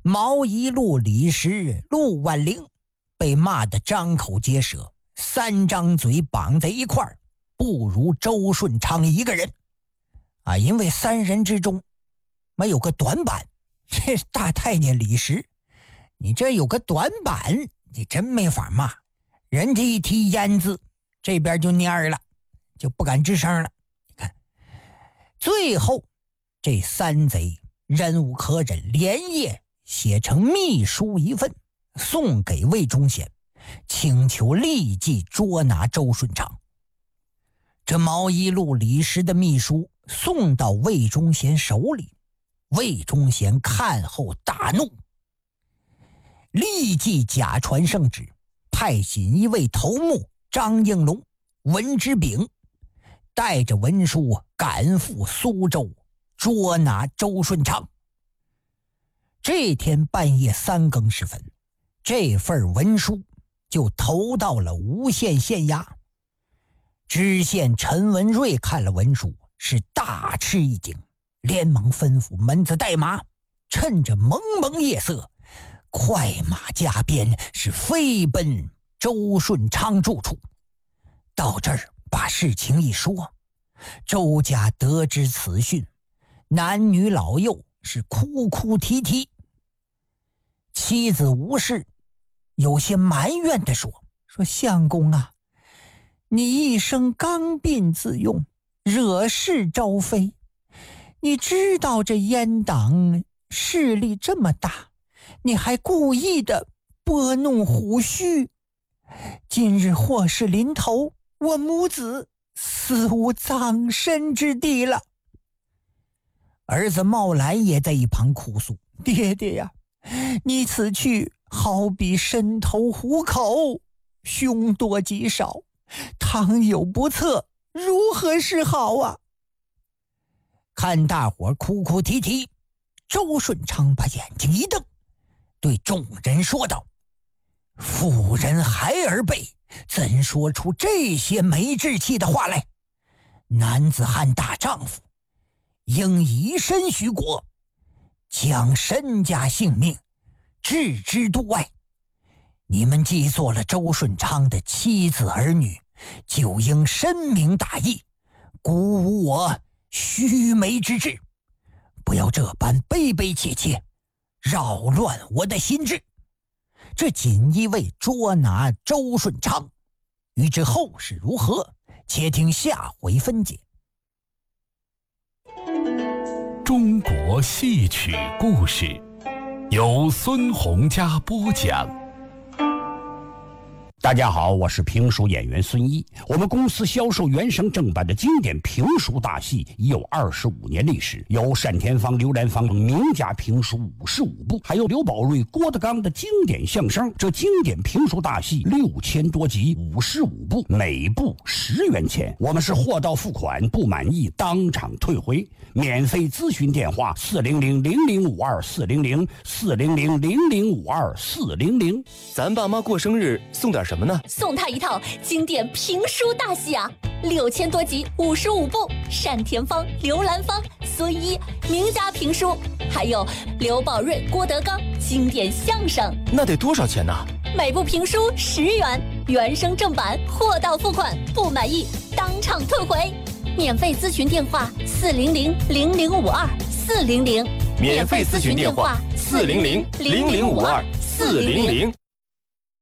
毛一路、李石、陆万灵被骂得张口结舌，三张嘴绑在一块儿，不如周顺昌一个人啊！因为三人之中没有个短板，这大太监李石，你这有个短板，你真没法骂。人家一提烟字，这边就蔫了，就不敢吱声了。你看，最后这三贼忍无可忍，连夜写成密书一份，送给魏忠贤，请求立即捉拿周顺昌。这毛一路、李石的密书送到魏忠贤手里，魏忠贤看后大怒，立即假传圣旨，派锦衣卫头目张应龙、文之炳带着文书赶赴苏州，捉拿周顺昌。这天半夜3更时分，这份文书就投到了吴县县衙。知县陈文瑞看了文书，是大吃一惊，连忙吩咐门子带马，趁着蒙蒙夜色，快马加鞭，是飞奔周顺昌住处。到这儿把事情一说，周家得知此讯，男女老幼是哭哭啼啼。妻子吴氏有些埋怨地说相公啊，你一生刚愎自用，惹是招非，你知道这阉党势力这么大，你还故意的拨弄虎须，今日祸事临头，我母子死无葬身之地了。儿子茂兰也在一旁哭诉，爹爹呀，你此去好比伸头虎口，凶多吉少，倘有不测，如何是好啊？看大伙哭哭啼啼，周顺昌把眼睛一瞪，对众人说道：妇人孩儿辈，怎说出这些没志气的话来？男子汉大丈夫，应以身许国，将身家性命置之度外。你们既做了周顺昌的妻子儿女，就应深明大义，鼓舞我须眉之志，不要这般悲悲切切，扰乱我的心智。这锦衣卫捉拿周顺昌，欲知后事如何，且听下回分解。 中国戏曲故事由孙洪嘉播讲。 大家好，我是评书演员孙一。我们公司销售原声正版的经典评书大戏已有25年历史，有单田芳、刘兰芳名家评书55部，还有刘宝瑞、郭德纲的经典相声。这经典评书大戏6000多集，55部，每部10元钱。我们是货到付款，不满意当场退回。免费咨询电话400-0052-400-400-0052-400。 咱爸妈过生日送点什么呢？ 送他一套经典评书大戏啊，6000多集，55部，单田芳、刘兰芳、孙一名家评书，还有刘宝瑞、郭德纲经典相声。 那得多少钱呢？ 每部评书10元，原声正版，货到付款，不满意当场退回。免费咨询电话400-0052-400。 免费咨询电话400-0052-400。